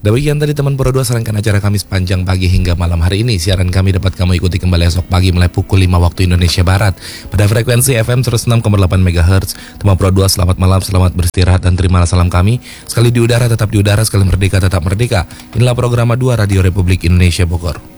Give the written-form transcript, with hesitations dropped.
Demikian tadi teman Pro 2 sarankan acara kami sepanjang pagi hingga malam hari ini. Siaran kami dapat kamu ikuti kembali esok pagi mulai pukul 5 waktu Indonesia Barat pada frekuensi FM 106,8 MHz. Teman Pro 2 selamat malam, selamat beristirahat dan terimalah salam kami. Sekali di udara tetap di udara, sekali merdeka tetap merdeka. Inilah program 2 Radio Republik Indonesia Bogor.